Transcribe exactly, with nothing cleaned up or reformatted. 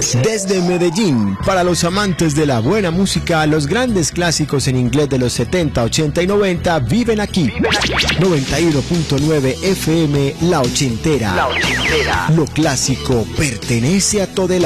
Desde Medellín, para los amantes de la buena música, los grandes clásicos en inglés de los setenta, ochenta y noventa viven aquí. noventa y uno punto nueve F M, La Ochentera. La Ochentera. Lo clásico pertenece a Todela.